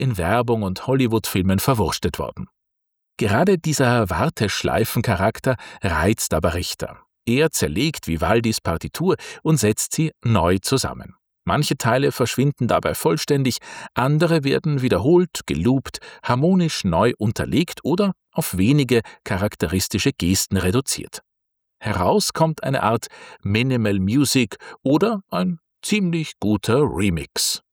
in Werbung und Hollywood-Filmen verwurstet worden. Gerade dieser Warteschleifencharakter reizt aber Richter. Er zerlegt Vivaldis Partitur und setzt sie neu zusammen. Manche Teile verschwinden dabei vollständig, andere werden wiederholt, geloopt, harmonisch neu unterlegt oder auf wenige charakteristische Gesten reduziert. Heraus kommt eine Art Minimal Music oder ein ziemlich guter Remix.